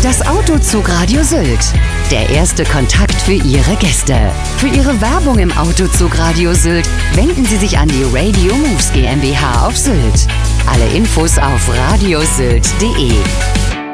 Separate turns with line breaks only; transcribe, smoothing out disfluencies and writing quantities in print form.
Das Autozugradio Sylt. Der erste Kontakt für Ihre Gäste. Für Ihre Werbung im Autozugradio Sylt wenden Sie sich an die Radio Moves GmbH auf Sylt. Alle Infos auf radiosylt.de.